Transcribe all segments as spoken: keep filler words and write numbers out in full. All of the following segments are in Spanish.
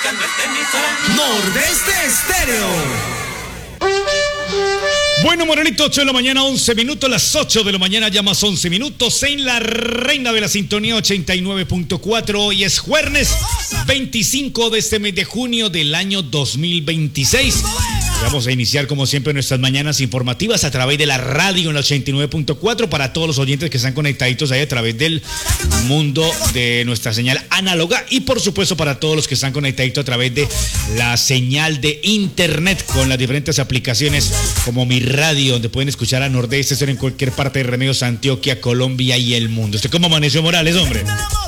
Nordeste Estéreo. Bueno, Morelito, ocho de la mañana, once minutos, las ocho de la mañana, ya más once minutos, en la reina de la sintonía ochenta y nueve punto cuatro. Hoy es jueves veinticinco de este mes de junio del año dos mil veintiséis. Vamos a iniciar, como siempre, nuestras mañanas informativas a través de la radio en la ochenta y nueve punto cuatro para todos los oyentes que están conectaditos ahí a través del mundo de nuestra señal análoga y, por supuesto, para todos los que están conectaditos a través de la señal de internet con las diferentes aplicaciones como Mi Radio, donde pueden escuchar a Nordeste Estéreo en cualquier parte de Remedios, Antioquia, Colombia y el mundo. ¿Usted cómo amaneció, Morales, hombre?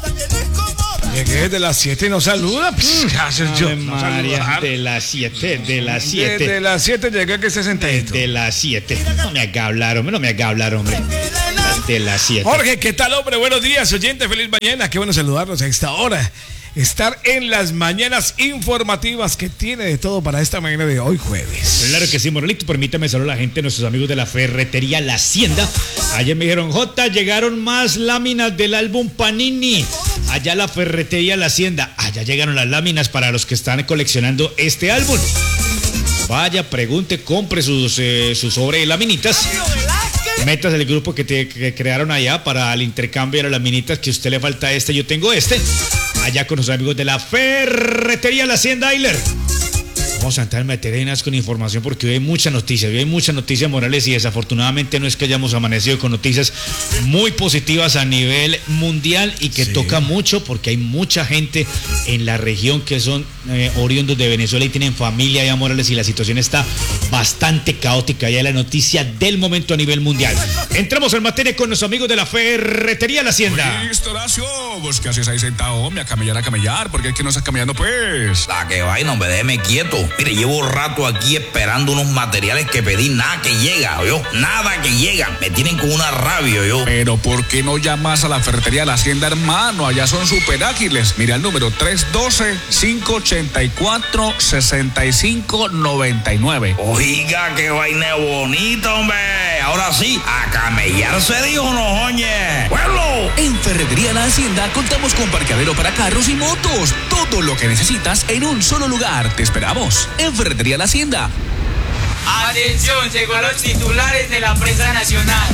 Llegué desde las siete y no saluda. Pss, ¿qué haces yo? No María, de las siete, de las siete. Desde las siete llegué que esté sentadito. De las siete. No me haga hablar, hombre, no me haga hablar, hombre. De las siete. Jorge, ¿qué tal, hombre? Buenos días, oyente, feliz mañana. Qué bueno saludarlos a esta hora. Estar en las mañanas informativas que tiene de todo para esta mañana de hoy jueves. Claro que sí, Morelito, permítame saludar a la gente, nuestros amigos de la ferretería La Hacienda. Ayer me dijeron, Jota, llegaron más láminas del álbum Panini. Allá la ferretería La Hacienda. Allá llegaron las láminas para los que están coleccionando este álbum. Vaya, pregunte, compre sus, eh, sus sobre de laminitas. Metas del grupo que, te, que crearon allá para el intercambio de las laminitas, que a usted le falta este, yo tengo este. Allá con los amigos de la ferretería La Hacienda Ailer. Vamos a entrar en materias con información porque hoy hay muchas noticias, hoy hay muchas noticias, Morales, y desafortunadamente no es que hayamos amanecido con noticias muy positivas a nivel mundial y que sí. Toca mucho porque hay mucha gente en la región que son eh, oriundos de Venezuela y tienen familia allá, Morales, y la situación está bastante caótica. Ya es la noticia del momento a nivel mundial. Entramos en materia con nuestros amigos de la ferretería La Hacienda. Listo, Horacio, vos qué haces ahí sentado, hombre, a camellar, a camellar, porque es que no estás camellando, pues. La que vaina, hombre, déjeme quieto. Mire, llevo rato aquí esperando unos materiales que pedí, nada que llega, yo, nada que llega, me tienen con una rabia, yo. Pero ¿por qué no llamas a la ferretería La Hacienda, hermano? Allá son súper ágiles. Mira el número tres uno dos, cinco ocho cuatro, seis cinco nueve nueve. Oiga, qué vaina bonita, hombre. Ahora sí, a camellar se dijo, no, oye. ¡Pueblo! En Ferretería La Hacienda contamos con parqueadero para carros y motos. Todo lo que necesitas en un solo lugar. Te esperamos en Ferretería La Hacienda. Atención, llegó a los titulares de la prensa nacional.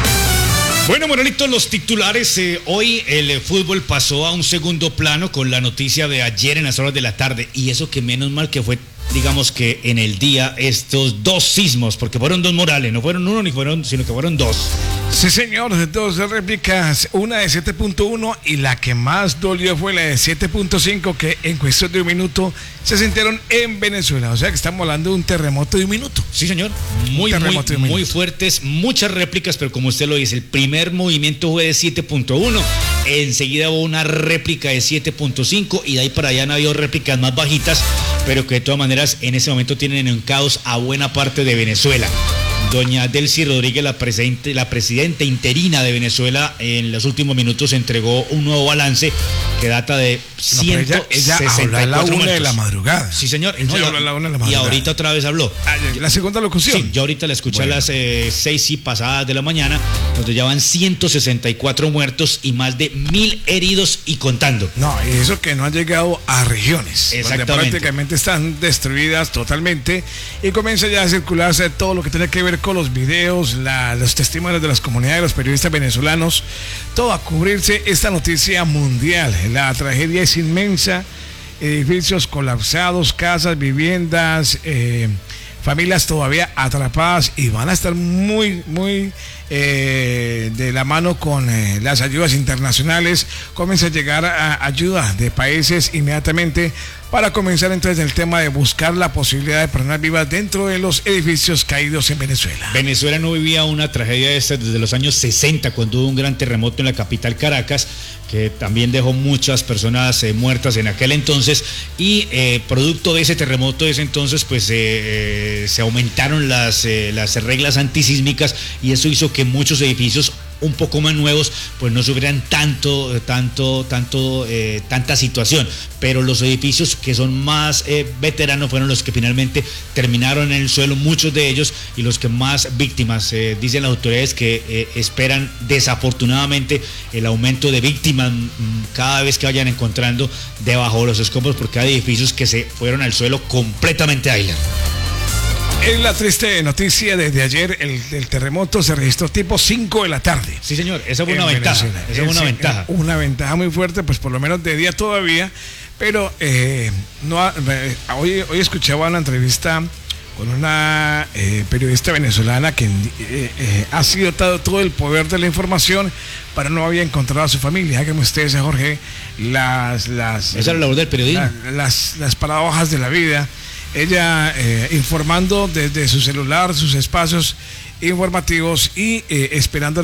Bueno, Morelito, los titulares. Eh, hoy el eh, fútbol pasó a un segundo plano con la noticia de ayer en las horas de la tarde. Y eso que menos mal que fue, digamos que en el día, estos dos sismos, porque fueron dos Morales, no fueron uno ni fueron, sino que fueron dos. Sí, señor, dos réplicas, una de siete punto uno y la que más dolió fue la de siete punto cinco, que en cuestión de un minuto se sintieron en Venezuela. O sea que estamos hablando de un terremoto de un minuto. Sí, señor, muy, muy, muy fuertes, muchas réplicas, pero como usted lo dice, el primer movimiento fue de siete punto uno, enseguida hubo una réplica de siete punto cinco y de ahí para allá han habido réplicas más bajitas, pero que de todas maneras en ese momento tienen en caos a buena parte de Venezuela. Doña Delcy Rodríguez, la presidente, la presidenta interina de Venezuela, en los últimos minutos entregó un nuevo balance que data de ciento sesenta y cuatro no, ella, ella habló a la una muertos. de la madrugada. Sí, señor. Ella No, habló a la una de la madrugada. Y ahorita otra vez habló. La segunda locución. Sí, yo ahorita la escuché bueno. a las eh, seis y pasadas de la mañana, donde ya van ciento sesenta y cuatro muertos y más de mil heridos y contando. No, y eso que no han llegado a regiones. Exactamente. Donde prácticamente están destruidas totalmente y comienza ya a circularse todo lo que tiene que ver con los videos, la, los testimonios de las comunidades, los periodistas venezolanos, todo a cubrirse esta noticia mundial. La tragedia es inmensa, edificios colapsados, casas, viviendas, eh, familias todavía atrapadas y van a estar muy, muy eh, de la mano con eh, las ayudas internacionales. Comienza a llegar a ayuda de países inmediatamente para comenzar entonces el tema de buscar la posibilidad de personas vivas dentro de los edificios caídos en Venezuela. Venezuela no vivía una tragedia de estas desde los años sesenta, cuando hubo un gran terremoto en la capital Caracas, que también dejó muchas personas eh, muertas en aquel entonces, y eh, producto de ese terremoto de ese entonces, pues eh, eh, se aumentaron las, eh, las reglas antisísmicas, y eso hizo que muchos edificios un poco más nuevos, pues no sufrirán tanto, tanto, tanto, eh, tanta situación. Pero los edificios que son más eh, veteranos fueron los que finalmente terminaron en el suelo, muchos de ellos, y los que más víctimas. Eh, dicen las autoridades que eh, esperan desafortunadamente el aumento de víctimas mm, cada vez que vayan encontrando debajo de los escombros, porque hay edificios que se fueron al suelo completamente a isla. Es la triste noticia desde ayer, el, el terremoto se registró tipo cinco de la tarde. Sí, señor, esa fue una ventaja. Esa fue una sí, ventaja. Una ventaja muy fuerte, pues por lo menos de día todavía, pero eh, no, eh, hoy, hoy escuchaba una entrevista con una eh, periodista venezolana que eh, eh, ha sido dado todo el poder de la información, pero no había encontrado a su familia. Háganme ustedes, Jorge, las... las Esa es la labor del periodismo. La, las, las paradojas de la vida. Ella eh, informando desde su celular, sus espacios informativos y eh, esperando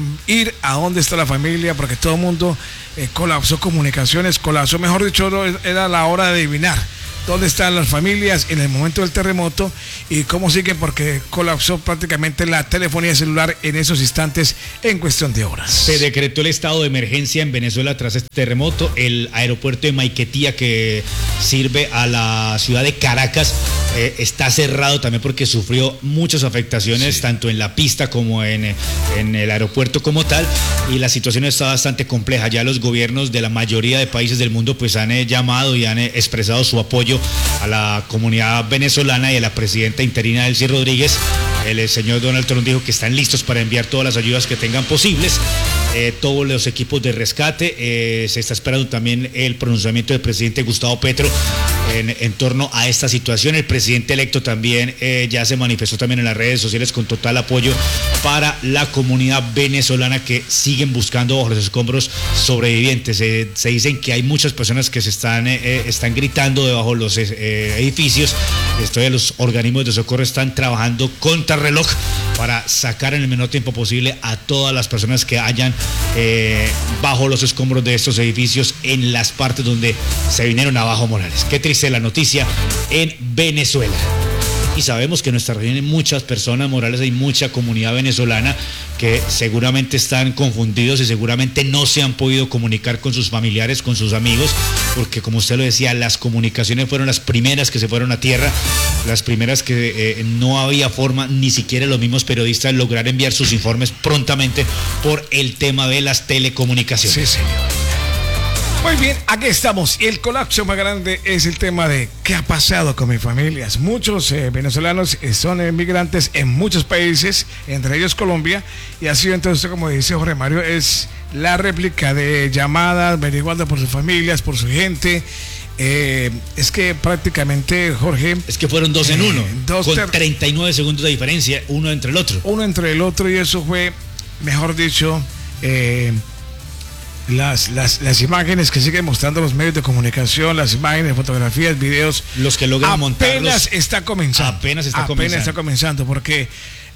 ir a dónde está la familia, porque todo el mundo eh, colapsó comunicaciones, colapsó, mejor dicho, era la hora de adivinar dónde están las familias en el momento del terremoto y cómo siguen, porque colapsó prácticamente la telefonía celular en esos instantes en cuestión de horas. Se decretó el estado de emergencia en Venezuela tras este terremoto. El aeropuerto de Maiquetía, que sirve a la ciudad de Caracas, eh, está cerrado también porque sufrió muchas afectaciones, sí, tanto en la pista como en, en el aeropuerto como tal, y la situación está bastante compleja. Ya los gobiernos de la mayoría de países del mundo pues han eh, llamado y han eh, expresado su apoyo a la comunidad venezolana y a la presidenta interina Delcy Rodríguez. El señor Donald Trump dijo que están listos para enviar todas las ayudas que tengan posibles, eh, todos los equipos de rescate. Eh, se está esperando también el pronunciamiento del presidente Gustavo Petro en, en torno a esta situación. El presidente electo también eh, ya se manifestó también en las redes sociales con total apoyo para la comunidad venezolana que siguen buscando bajo los escombros sobrevivientes. Eh, se dicen que hay muchas personas que se están, eh, están gritando debajo de los eh, edificios. Esto de los organismos de socorro están trabajando contra reloj para sacar en el menor tiempo posible a todas las personas que hayan eh, bajo los escombros de estos edificios en las partes donde se vinieron abajo Morales. Qué triste la noticia en Venezuela. Y sabemos que en nuestra región hay muchas personas, Morales, hay mucha comunidad venezolana que seguramente están confundidos y seguramente no se han podido comunicar con sus familiares, con sus amigos, porque como usted lo decía, las comunicaciones fueron las primeras que se fueron a tierra, las primeras que eh, no había forma, ni siquiera los mismos periodistas, lograr enviar sus informes prontamente por el tema de las telecomunicaciones. Sí, señor. Muy bien, aquí estamos. Y el colapso más grande es el tema de qué ha pasado con mis familias. Muchos eh, venezolanos son inmigrantes en muchos países, entre ellos Colombia, y ha sido entonces, como dice Jorge Mario, es la réplica de llamadas, averiguando por sus familias, por su gente. Eh, es que prácticamente, Jorge... Es que fueron dos en uno, eh, dos con ter- treinta y nueve segundos de diferencia, uno entre el otro. Uno entre el otro, y eso fue, mejor dicho... Eh, Las, las, las imágenes que siguen mostrando los medios de comunicación, las imágenes, fotografías, videos, los que logran montarlos, apenas está comenzando. Apenas está apenas comenzando. está comenzando, porque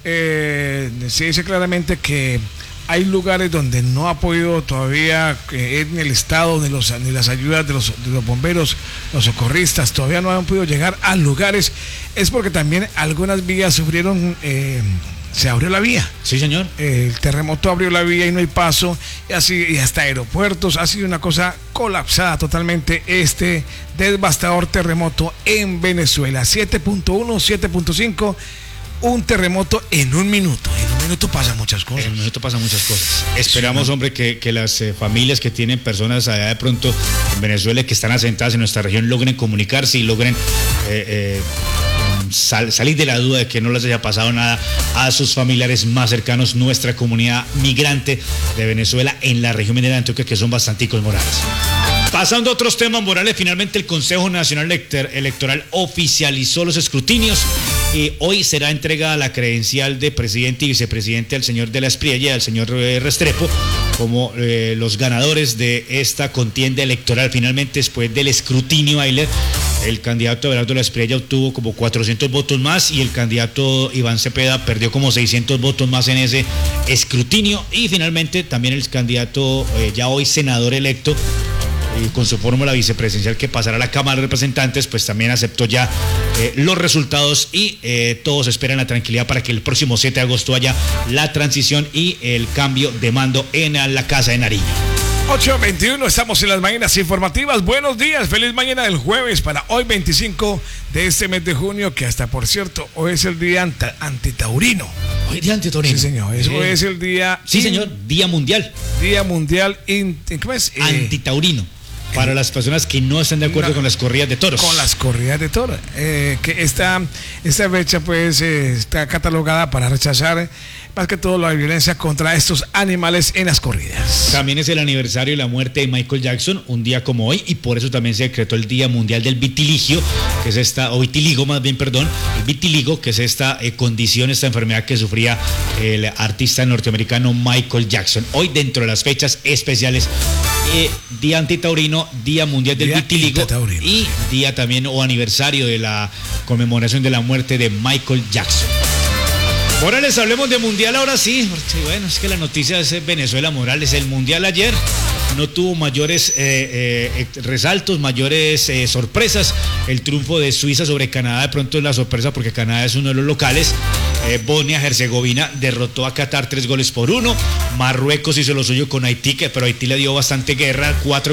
eh, se dice claramente que hay lugares donde no ha podido todavía, eh, en el estado, ni, los, ni las ayudas de los, de los bomberos, los socorristas, todavía no han podido llegar a lugares. Es porque también algunas vías sufrieron... Eh, se abrió la vía. Sí, señor. El terremoto abrió la vía y no hay paso, y así, y hasta aeropuertos. Ha sido una cosa colapsada totalmente este devastador terremoto en Venezuela. siete punto uno, siete punto cinco, un terremoto en un minuto. En un minuto pasan muchas cosas. En un minuto pasan muchas cosas. Esperamos, sí, hombre, que, que las eh, familias que tienen personas allá de pronto en Venezuela que están asentadas en nuestra región logren comunicarse y logren... Eh, eh, Sal, salir de la duda de que no les haya pasado nada a sus familiares más cercanos, nuestra comunidad migrante de Venezuela en la región minera de Antioquia, que son bastanticos, Morales. Pasando a otros temas, Morales, finalmente el Consejo Nacional Electoral oficializó los escrutinios y hoy será entregada la credencial de presidente y vicepresidente al señor de la Espriella y al señor Restrepo como eh, los ganadores de esta contienda electoral. Finalmente, después del escrutinio, Ayler, el candidato Abelardo de la Espriella obtuvo como cuatrocientos votos más y el candidato Iván Cepeda perdió como seiscientos votos más en ese escrutinio, y finalmente también el candidato eh, ya hoy senador electo y con su fórmula vicepresidencial que pasará a la Cámara de Representantes, pues también aceptó ya eh, los resultados y eh, todos esperan la tranquilidad para que el próximo siete de agosto haya la transición y el cambio de mando en la Casa de Nariño. ocho veintiuno, estamos en las mañanas informativas. Buenos días, feliz mañana del jueves para hoy veinticinco de este mes de junio, que hasta por cierto, hoy es el día anta- antitaurino. Hoy día antitaurino. Sí, señor, eso Eh, es el día... Sí, in- señor, Día Mundial Día Mundial in- ¿cómo es? Eh, Antitaurino. Para las personas que no están de acuerdo No, con las corridas de toros. Con las corridas de toros. Eh, que esta, esta fecha pues eh, está catalogada para rechazar más que todo la violencia contra estos animales en las corridas. También es el aniversario de la muerte de Michael Jackson, un día como hoy, y por eso también se decretó el Día Mundial del Vitiligio, que es esta, o vitiligo más bien, perdón, el vitiligo, que es esta eh, condición, esta enfermedad que sufría el artista norteamericano Michael Jackson. Hoy, dentro de las fechas especiales, eh, Día Antitaurino, Día Mundial del Día Vitiligo Antitaurino. y día también o aniversario de la conmemoración de la muerte de Michael Jackson. Morales, hablemos de Mundial ahora sí. Sí, bueno, es que la noticia es Venezuela, Morales. El Mundial ayer no tuvo mayores eh, eh, resaltos, mayores eh, sorpresas. El triunfo de Suiza sobre Canadá de pronto es la sorpresa porque Canadá es uno de los locales. Eh, Bosnia-Herzegovina derrotó a Qatar tres goles por uno. Marruecos hizo lo suyo con Haití, que, pero Haití le dio bastante guerra, cuatro